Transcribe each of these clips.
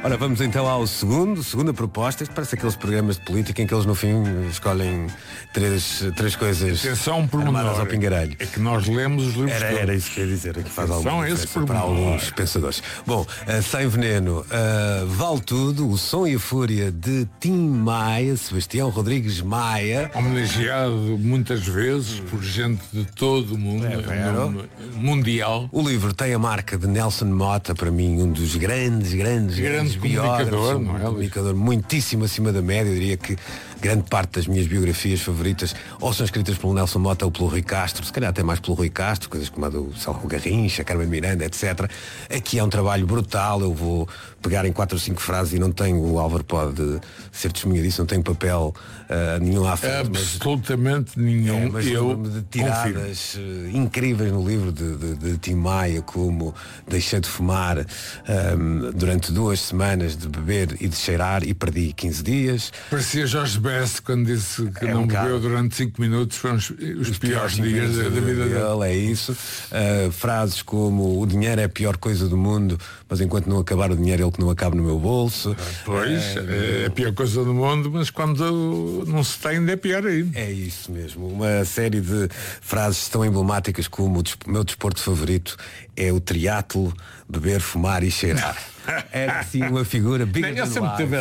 Ora, vamos então ao segunda proposta. Isto parece aqueles programas de política em que eles no fim escolhem três coisas. Atenção por armadas ao pingarelho. É que nós lemos os livros. Era isso que eu ia dizer, que faz alguma diferença para alguns pensadores. Bom, Sem Veneno, Vale Tudo, O Som e a Fúria de Tim Maia, Sebastião Rodrigues Maia. Homenageado muitas vezes por gente de todo o mundo, mundial. O livro tem a marca de Nelson Motta, para mim um dos grandes comunicador, não é? Comunicador muitíssimo acima da média. Eu diria que grande parte das minhas biografias favoritas ou são escritas pelo Nelson Motta ou pelo Rui Castro, se calhar até mais pelo Rui Castro, coisas como a do Salvador Garrincha, Carmen Miranda, etc. Aqui é um trabalho brutal. Eu vou pegar em 4 ou 5 frases e não tenho, o Álvaro pode ser testemunha disso, não tenho papel nenhum à frente. Absolutamente nenhum. Mas eu de tiradas incríveis no livro de Tim Maia, como deixei de fumar durante 2 semanas, de beber e de cheirar, e perdi 15 dias. Parecia Jorge Best quando disse que não bebeu durante 5 minutos, foram os piores dias da vida dele. É isso. Frases como: o dinheiro é a pior coisa do mundo, mas enquanto não acabar o dinheiro, ele que não acabe no meu bolso. Pois, é a pior coisa do mundo, mas quando não se tem, ainda é pior ainda. É isso mesmo. Uma série de frases tão emblemáticas como: o meu desporto favorito é o triatlo, beber, fumar e cheirar. É assim uma figura big. Ele sempre teve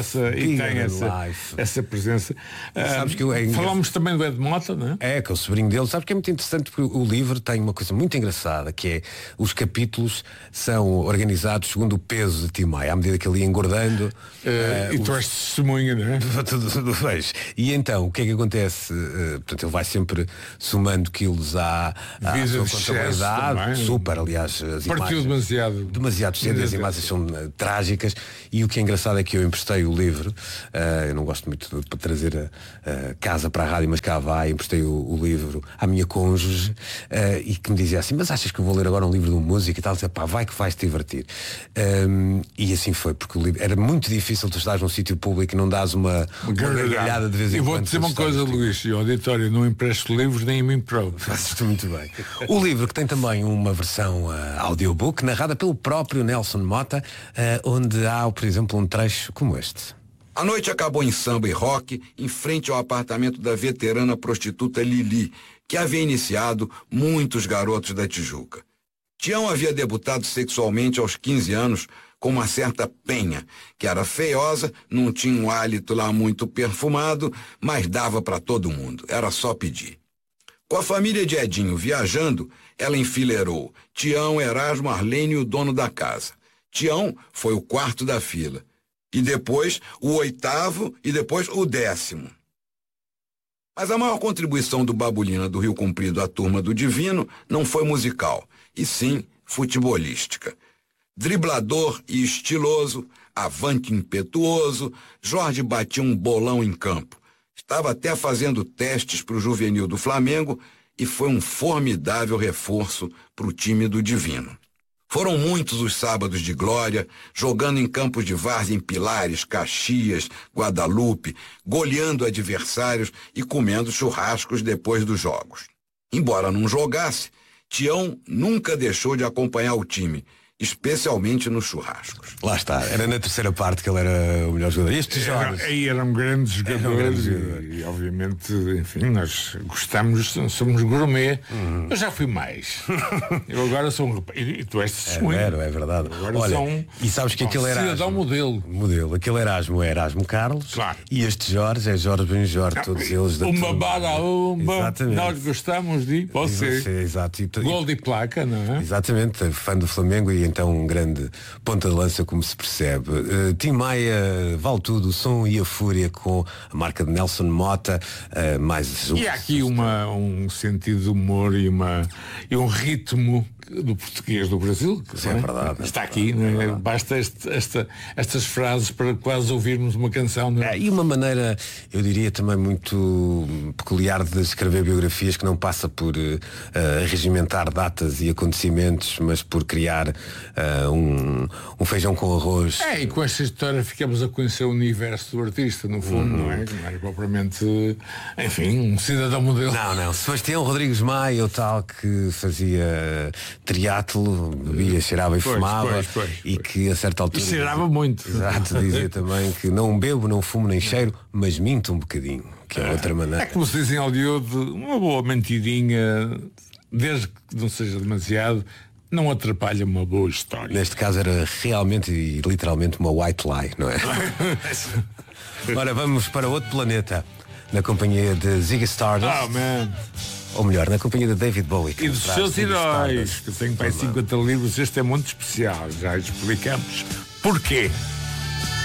essa presença. Sabes que falámos também do Ed Mota, não é? É, que é o sobrinho dele. Sabes que é muito interessante, porque o livro tem uma coisa muito engraçada, que é: os capítulos são organizados segundo o peso de Tim Maia, à medida que ele ia engordando. E tu és testemunha, não é? Tudo vejo. E então, o que é que acontece? Portanto, ele vai sempre somando quilos à sua contabilidade. Super, aliás, as partiu imagens demasiado cedo, as imagens são trágicas. E o que é engraçado é que eu emprestei o livro, eu não gosto muito de trazer a casa para a rádio, mas cá vai, emprestei o livro à minha cônjuge, e que me dizia assim: mas achas que eu vou ler agora um livro de música e tal? Eu dizia: pá, vai que vais te divertir. E assim foi, porque o livro era muito difícil. Tu estás num sítio público e não dás uma gargalhada de vez em quando. E vou-te dizer uma coisa, Luís, e o auditório, não empresto livros nem me improvo. Fazes-te muito bem. O livro, que tem também uma versão audiobook narrada pelo próprio Nelson Motta, onde há, por exemplo, um trecho como este. A noite acabou em samba e rock, em frente ao apartamento da veterana prostituta Lili, que havia iniciado muitos garotos da Tijuca. Tião havia debutado sexualmente aos 15 anos com uma certa Penha, que era feiosa, não tinha um hálito lá muito perfumado, mas dava para todo mundo, era só pedir. Com a família de Edinho viajando, ela enfileirou Tião, Erasmo, Arlene e o dono da casa. Tião foi o 4º da fila, e depois o 8º e depois o 10º. Mas a maior contribuição do Babulina do Rio Comprido à turma do Divino não foi musical, e sim futebolística. Driblador e estiloso, avante impetuoso, Jorge batia um bolão em campo. Estava até fazendo testes para o juvenil do Flamengo e foi um formidável reforço para o time do Divino. Foram muitos os sábados de glória, jogando em campos de várzea em Pilares, Caxias, Guadalupe, goleando adversários e comendo churrascos depois dos jogos. Embora não jogasse, Tião nunca deixou de acompanhar o time, especialmente nos churrascos. Lá está, era na terceira parte que ele era o melhor jogador. Estes jogos aí eram grandes jogadores e obviamente, enfim, nós gostamos, somos gourmet. Eu já fui mais. Eu agora sou um rapaz. E tu és testemunho. É verdade. Agora olha, e sabes que aquele era cidadão modelo. Aquele Erasmo é Erasmo Carlos. Claro. E este Jorge é Jorge Benjor, todos eles da uma bara uma. Exatamente. Nós gostamos de você. Exato. Gol de placa, não é? Exatamente, fã do Flamengo e então um grande ponta de lança, como se percebe. Tim Maia, Vale Tudo, O Som e a Fúria, com a marca de Nelson Motta, mais... E há aqui um sentido de humor e um ritmo do português do Brasil, que é verdade. Está aqui, não é? Basta estas frases para quase ouvirmos uma canção. Não é? E uma maneira, eu diria também muito peculiar de escrever biografias, que não passa por regimentar datas e acontecimentos, mas por criar um feijão com arroz. E com esta história ficamos a conhecer o universo do artista, no fundo, não é? Não é propriamente, enfim, um cidadão modelo. Não. Sebastião Rodrigues Maia, o tal que fazia triatlo, bebia, cheirava e fumava, e que a certa altura... E cheirava muito. Exato, dizia também que não bebo, não fumo nem cheiro, mas minto um bocadinho, que é outra maneira. É como se dizem em Hollywood, uma boa mentidinha, desde que não seja demasiado, não atrapalha uma boa história. Neste caso era realmente e literalmente uma white lie, não é? Ora, vamos para outro planeta, na companhia de Ziggy Stardust. Oh, man. Ou melhor, na companhia de David Bowie. E dos seus heróis, que eu tenho para 50 livros, este é muito especial, já explicamos porquê.